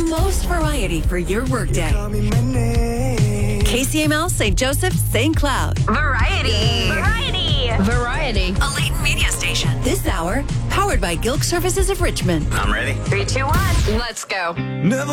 most variety for your workday. KCML St. Joseph, St. Cloud. Variety. Variety. A Leighton media station. This hour, powered by Gilk Services of Richmond. I'm ready. 3, 2, 1. Let's go. Never